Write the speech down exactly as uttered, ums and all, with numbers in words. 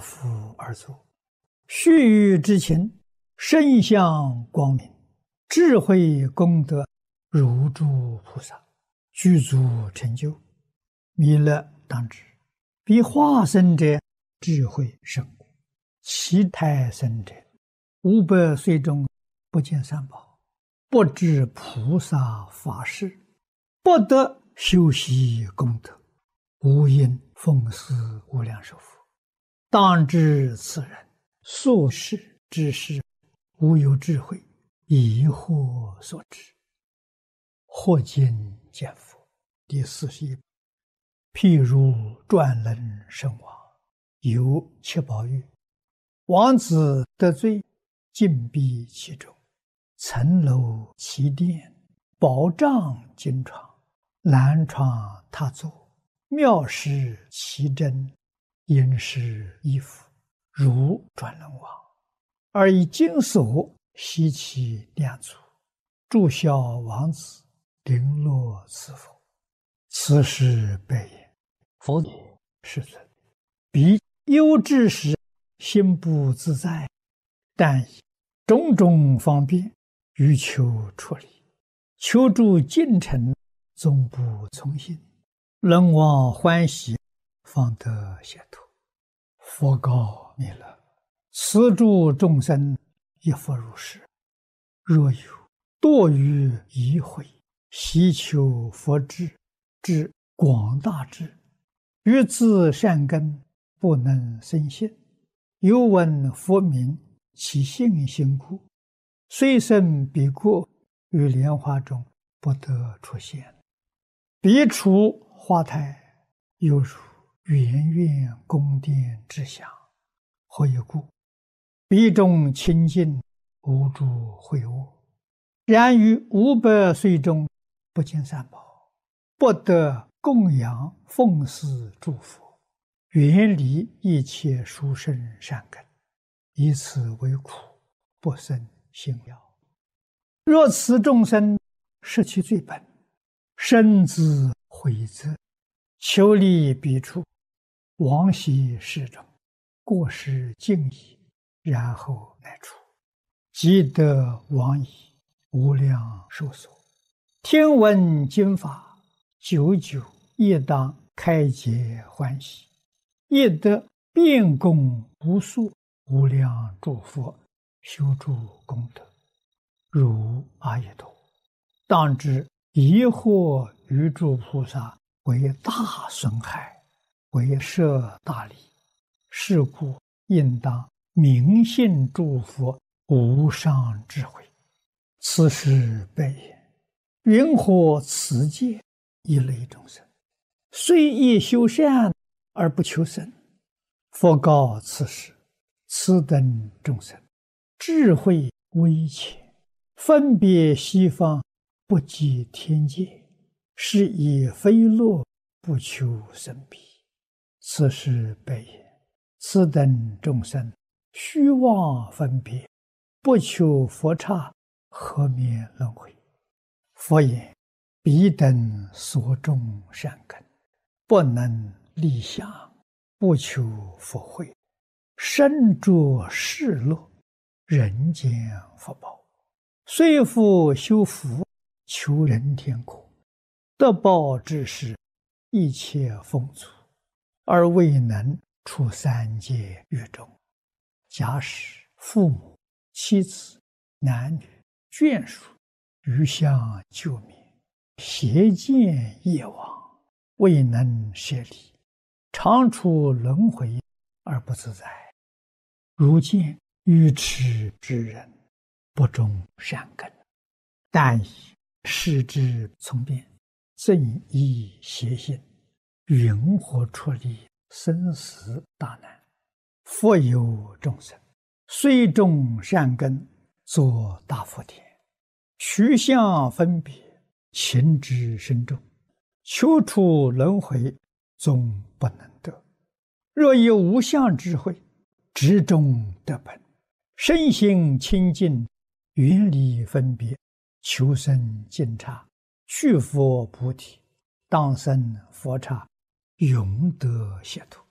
伏而坐，须臾之情，身相光明，智慧功德如诸菩萨，具足成就。弥勒当知，彼化身者智慧甚故，其胎生者五百岁中不见三宝，不知菩萨法事，不得修习功德，无因奉事无量寿佛。当知此人所事之事，无有智慧，疑惑所致。或今见佛第四十一。譬如转轮圣王，有七宝玉，王子得罪，禁闭其中，层楼其殿，宝帐金床，蓝床榻座，妙饰其真，殷实衣服，如转轮王，而以金锁悉其两足，祝孝王子，绫罗赐佛。此时白言：佛也，世尊，彼忧之时，心不自在，但以种种方便，欲求出离，求助近臣，总不从心，人王欢喜，方得解脱。佛告弥勒：此诸众生亦复如是。若有堕于疑慧，希求佛智之广大智，于自善根不能生信，又闻佛名，其信心故，虽生彼国，于莲花中不得出现。彼处花台，犹如圆圆宫殿之祥。何以故？彼中清净，无诸秽恶。然于五百岁中，不见三宝，不得供养奉祀诸佛，远离一切殊胜善根，以此为苦，不生信要。若此众生失其罪本，深自悔责，求离彼处，往昔世中，过失尽已，然后乃出，即得往矣，无量寿所。听闻经法，久久亦当开解欢喜，亦得遍供无数无量诸佛，修诸功德，如阿逸多。当知疑惑于诸菩萨，为大损害，为摄大利。是故应当明信诸佛无上智慧。此时白言：云何此界一类众生，虽亦修善而不求生？佛告此时：此等众生，智慧微浅，分别西方，不及天界，是以非乐，不求生彼。此时白言：此等众生，虚妄分别，不求佛刹，何免轮回？佛言：彼等所种善根，不能立想，不求佛慧，身着世乐，人间福报，虽复修福，求人天国，得报之时，一切丰足，而未能出三界狱中。假使父母、妻子、男女、眷属余相救灭，邪见业往，未能舍离，常处轮回而不自在。如见愚痴之人，不种善根，但以视之从变，正依邪心，云何出离生死大难？复有众生，虽种善根，作大福田，取相分别，情之深重，求出轮回，终不能得。若有无相智慧，执中得本，身心清净，远离分别，求生净刹，去佛菩提，当生佛刹，永得解脱。